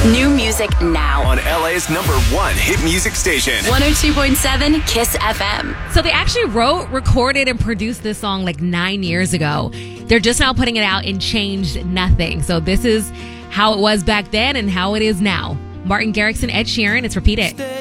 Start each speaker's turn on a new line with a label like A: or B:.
A: New music now
B: on LA's #1 hit music station.
A: 102.7 Kiss FM.
C: So they actually wrote, recorded, and produced this song like 9 years ago. They're just now putting it out and changed nothing. So this is how it was back then and how it is now. Martin Garrix and Ed Sheeran. It's Repeat It.